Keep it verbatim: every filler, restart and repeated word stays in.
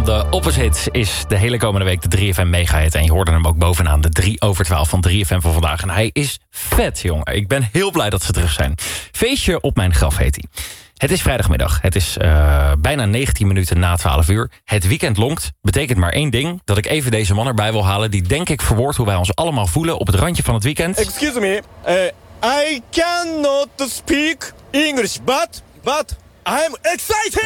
de Opposite is de hele komende week de drie F M mega-hit. En je hoorde hem ook bovenaan de drie over twaalf van drie F M van vandaag. En hij is vet, jongen. Ik ben heel blij dat ze terug zijn. Feestje op mijn graf heet hij. Het is vrijdagmiddag. Het is uh, bijna negentien minuten na twaalf uur. Het weekend lonkt. Betekent maar één ding. Dat ik even deze man erbij wil halen. Die denk ik verwoordt hoe wij ons allemaal voelen op het randje van het weekend. Excuse me. Uh, I cannot speak English. But, but, I'm excited!